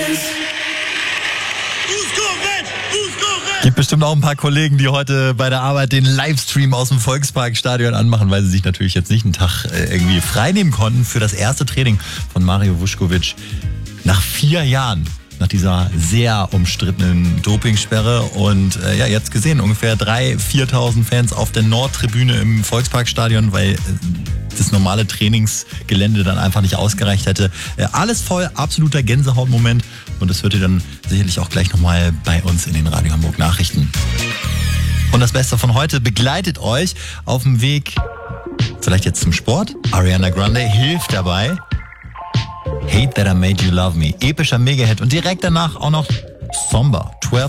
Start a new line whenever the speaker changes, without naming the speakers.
Gibt bestimmt auch ein paar Kollegen, die heute bei der Arbeit den Livestream aus dem Volksparkstadion anmachen, weil sie sich natürlich jetzt nicht einen Tag irgendwie frei nehmen konnten für das erste Training von Mario Vuskovic nach 4 Jahren. Nach dieser sehr umstrittenen Dopingsperre und jetzt gesehen, ungefähr 3.000, 4.000 Fans auf der Nordtribüne im Volksparkstadion, weil das normale Trainingsgelände dann einfach nicht ausgereicht hätte. Alles voll, absoluter Gänsehautmoment und das hört ihr dann sicherlich auch gleich nochmal bei uns in den Radio Hamburg Nachrichten. Und das Beste von heute begleitet euch auf dem Weg, vielleicht jetzt zum Sport. Ariana Grande hilft dabei. Hate That I Made You Love Me. Epischer Mega-Hit. Und direkt danach auch noch Somber. 12